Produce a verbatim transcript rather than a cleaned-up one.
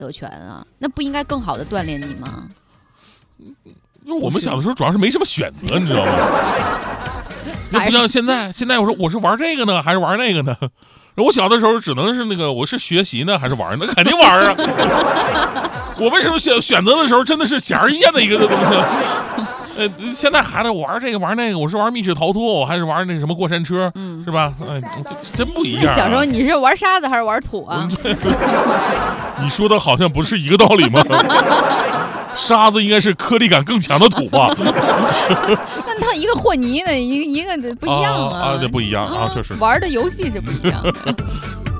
得拳啊，那不应该更好的锻炼你吗？ 我们小的时候主要是没什么选择，你知道吗？那不像现在，现在我说我是玩这个呢，还是玩那个呢？我小的时候只能是那个，我是学习呢，还是玩？那肯定玩啊！我为什么选选择的时候真的是显而易见的一个东西？呃，现在孩子玩这个玩那个，我是玩密室逃脱，我还是玩那个什么过山车，嗯，是吧？哎，这真不一样、啊。 小时候你是玩沙子还是玩土啊？ 你说的好像不是一个道理吗？沙子应该是颗粒感更强的土吧？ 那它一个和泥的，一个一个不一样啊！ 啊，这、啊、不一样啊，确实玩的游戏是不一样。